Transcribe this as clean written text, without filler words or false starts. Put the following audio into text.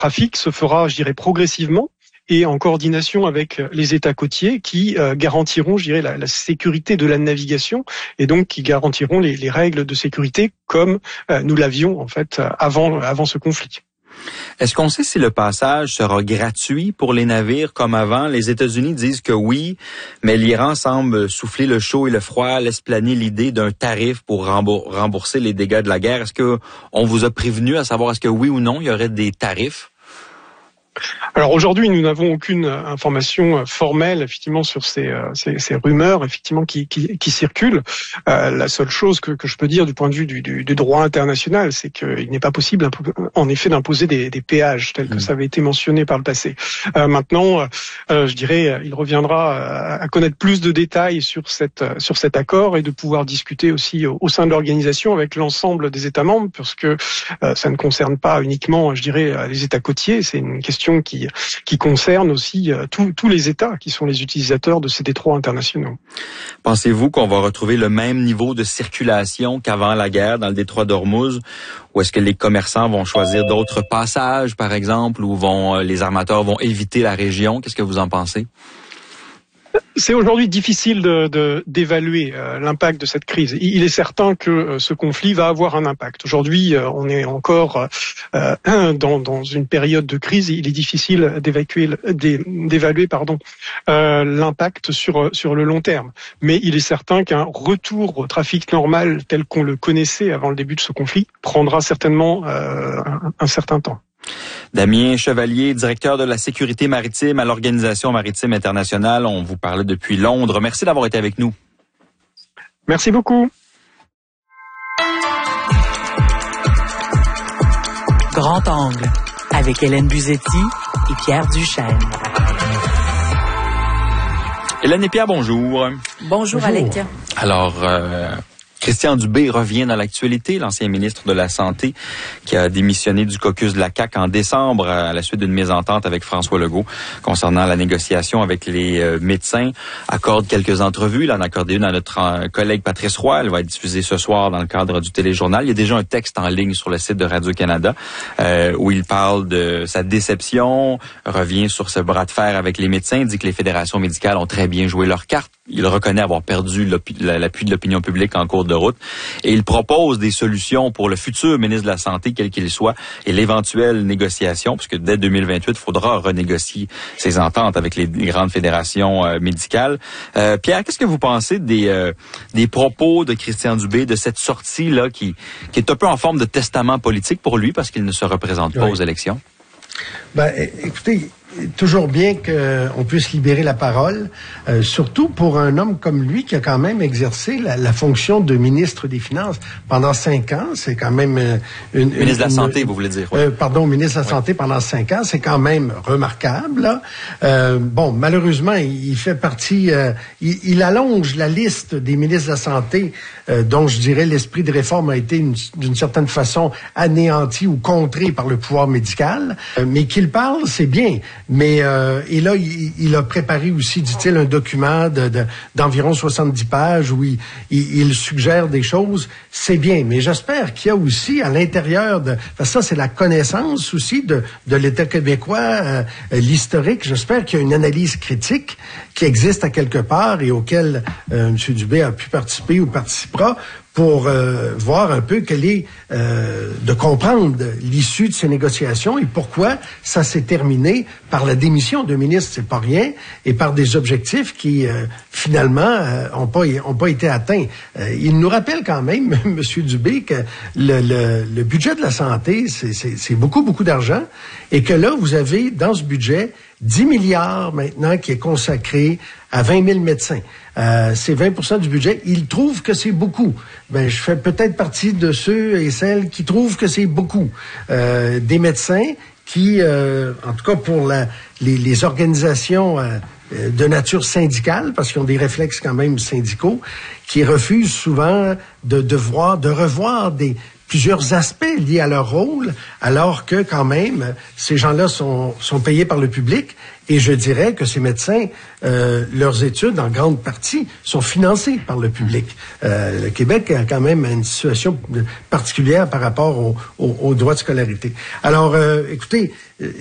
trafic se fera, je dirais, progressivement et en coordination avec les États côtiers qui garantiront, je dirais, la sécurité de la navigation et donc qui garantiront les règles de sécurité comme nous l'avions en fait avant ce conflit. Est-ce qu'on sait si le passage sera gratuit pour les navires comme avant? Les États-Unis disent que oui, mais l'Iran semble souffler le chaud et le froid, laisse planer l'idée d'un tarif pour rembourser les dégâts de la guerre. Est-ce que on vous a prévenu à savoir est-ce que oui ou non, il y aurait des tarifs? Alors aujourd'hui, nous n'avons aucune information formelle effectivement sur ces rumeurs effectivement qui circulent. La seule chose que je peux dire du point de vue du droit international, c'est qu'il n'est pas possible en effet d'imposer des péages tels que ça avait été mentionné par le passé. Maintenant, je dirais, il reviendra à connaître plus de détails sur cet accord et de pouvoir discuter aussi au sein de l'organisation avec l'ensemble des États membres, parce que ça ne concerne pas uniquement, je dirais, les États côtiers. C'est une question qui concerne aussi tous les États qui sont les utilisateurs de ces détroits internationaux. Pensez-vous qu'on va retrouver le même niveau de circulation qu'avant la guerre dans le détroit d'Ormuz, ou est-ce que les commerçants vont choisir d'autres passages, par exemple, ou les armateurs vont éviter la région? Qu'est-ce que vous en pensez? C'est aujourd'hui difficile d'évaluer l'impact de cette crise. Il est certain que ce conflit va avoir un impact. Aujourd'hui, on est encore dans une période de crise. Il est difficile d'évaluer l'impact sur le long terme. Mais il est certain qu'un retour au trafic normal tel qu'on le connaissait avant le début de ce conflit prendra certainement un certain temps. Damien Chevalier, directeur de la sécurité maritime à l'Organisation maritime internationale. On vous parlait depuis Londres. Merci d'avoir été avec nous. Merci beaucoup. Grand angle avec Hélène Buzetti et Pierre Duchesne. Hélène et Pierre, bonjour. Bonjour. Alec. Alors, Christian Dubé revient dans l'actualité, l'ancien ministre de la Santé qui a démissionné du caucus de la CAQ en décembre à la suite d'une mésentente avec François Legault concernant la négociation avec les médecins. Accorde quelques entrevues. Il en a accordé une à notre collègue Patrice Roy. Elle va être diffusée ce soir dans le cadre du téléjournal. Il y a déjà un texte en ligne sur le site de Radio-Canada où il parle de sa déception, revient sur ce bras de fer avec les médecins, dit que les fédérations médicales ont très bien joué leur carte. Il reconnaît avoir perdu l'appui de l'opinion publique en cours de route et il propose des solutions pour le futur ministre de la Santé, quel qu'il soit, et l'éventuelle négociation, puisque dès 2028, il faudra renégocier ces ententes avec les grandes fédérations médicales. Pierre, qu'est-ce que vous pensez des propos de Christian Dubé, de cette sortie-là qui est un peu en forme de testament politique pour lui parce qu'il ne se représente pas aux élections? Écoutez, toujours bien qu'on puisse libérer la parole, surtout pour un homme comme lui qui a quand même exercé la fonction de ministre des Finances pendant 5 ans. C'est quand même ministre de la Santé, vous voulez dire? Oui. Ministre de la Santé pendant 5 ans, c'est quand même remarquable. Là. Malheureusement, il fait partie. Il allonge la liste des ministres de la Santé, dont je dirais l'esprit de réforme a été d'une certaine façon anéanti ou contré par le pouvoir médical. Mais qu'il parle, c'est bien. Mais et là, il a préparé aussi, dit-il, un document d'environ 70 pages où il suggère des choses. C'est bien, mais j'espère qu'il y a aussi à l'intérieur ça, c'est la connaissance aussi de l'État québécois, l'historique. J'espère qu'il y a une analyse critique qui existe à quelque part et auquel M. Dubé a pu participer ou participera pour voir un peu de comprendre l'issue de ces négociations et pourquoi ça s'est terminé par la démission d'un ministre, c'est pas rien, et par des objectifs qui finalement ont pas été atteints. Il nous rappelle quand même, M. Dubé, que le budget de la santé, c'est beaucoup d'argent, et que là, vous avez dans ce budget 10 milliards maintenant qui est consacré à 20 000 médecins. C'est 20% du budget. Ils trouvent que c'est beaucoup. Je fais peut-être partie de ceux et celles qui trouvent que c'est beaucoup. Des médecins qui, en tout cas pour les organisations de nature syndicale, parce qu'ils ont des réflexes quand même syndicaux, qui refusent souvent de revoir des plusieurs aspects liés à leur rôle, alors que quand même, ces gens-là sont payés par le public. Et je dirais que ces médecins, leurs études, en grande partie, sont financées par le public. Le Québec a quand même une situation particulière par rapport au droit de scolarité. Alors, écoutez,